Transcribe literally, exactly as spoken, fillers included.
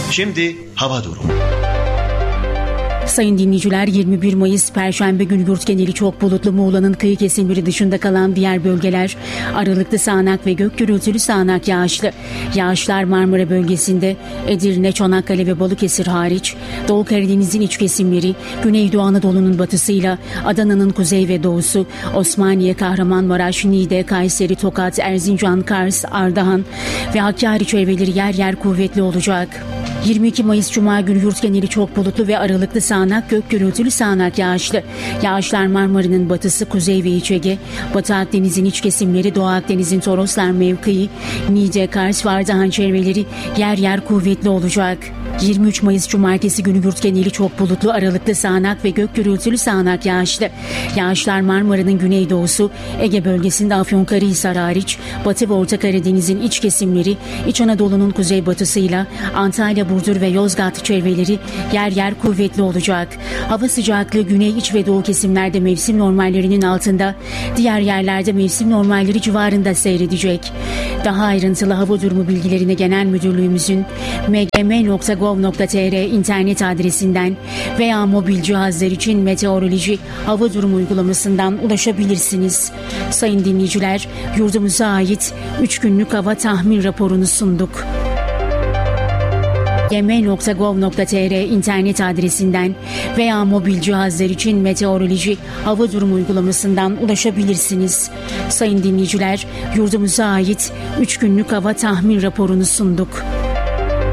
Şimdi hava durumu. Sayın dinleyiciler, yirmi bir Mayıs Perşembe günü yurt geneli çok bulutlu. Muğla'nın kıyı kesimleri dışında kalan diğer bölgeler aralıklı sağanak ve gök gürültülü sağanak yağışlı. Yağışlar Marmara bölgesinde, Edirne, Çanakkale ve Balıkesir hariç, Doğu Karadeniz'in iç kesimleri, Güneydoğu Anadolu'nun batısıyla Adana'nın kuzey ve doğusu, Osmaniye, Kahramanmaraş, Niğde, Kayseri, Tokat, Erzincan, Kars, Ardahan ve Hakkari çevreleri yer yer kuvvetli olacak. yirmi iki Mayıs Cuma günü yurt geneli çok bulutlu ve aralıklı sağanak gök gürültülü sağanak yağışlı. Yağışlar Marmara'nın batısı, kuzey ve iç Ege, Batı Akdeniz'in iç kesimleri, Doğu Akdeniz'in Toroslar mevkii, Niğde, Kars ve Ardahan çevreleri yer yer kuvvetli olacak. yirmi üç Mayıs Cumartesi günü yurt geneli çok bulutlu, aralıklı sağanak ve gök gürültülü sağanak yağışlı. Yağışlar Marmara'nın güneydoğusu, Ege bölgesinde Afyonkarahisar hariç, Batı ve Orta Karadeniz'in iç kesimleri, İç Anadolu'nun kuzeybatısıyla Antalya, Burdur ve Yozgat çevreleri yer yer kuvvetli olacak. Hava sıcaklığı güney, iç ve doğu kesimlerde mevsim normallerinin altında, diğer yerlerde mevsim normalleri civarında seyredecek. Daha ayrıntılı hava durumu bilgilerine Genel Müdürlüğümüzün m g m nokta gov nokta t r internet adresinden veya mobil cihazlar için meteoroloji hava durumu uygulamasından ulaşabilirsiniz. Sayın dinleyiciler, yurdumuza ait üç günlük hava tahmin raporunu sunduk. m g m nokta gov nokta t r internet adresinden veya mobil cihazlar için meteoroloji hava durumu uygulamasından ulaşabilirsiniz. Sayın dinleyiciler, yurdumuza ait üç günlük hava tahmin raporunu sunduk.